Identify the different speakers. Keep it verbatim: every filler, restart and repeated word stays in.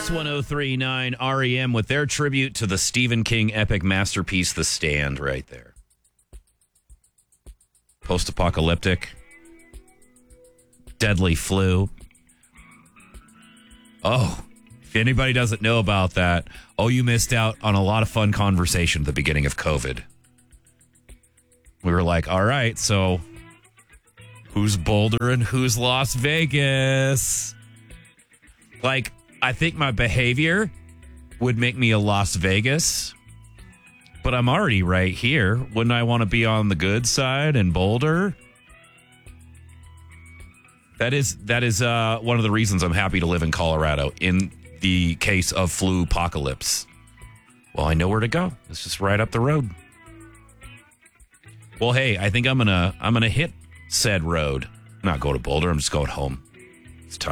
Speaker 1: X ten thirty-nine R E M with their tribute to the Stephen King epic masterpiece, The Stand, right there. Post-apocalyptic. Deadly flu. Oh, if anybody doesn't know about that, oh, you missed out on a lot of fun conversation at the beginning of COVID. We were like, all right, so who's Boulder and who's Las Vegas? Like, I think my behavior would make me a Las Vegas, but I'm already right here. Wouldn't I want to be on the good side in Boulder? That is that is uh, one of the reasons I'm happy to live in Colorado in the case of flu apocalypse. Well, I know where to go. It's just right up the road. Well, hey, I think I'm gonna I'm gonna hit said road. Not go to Boulder. I'm just going home.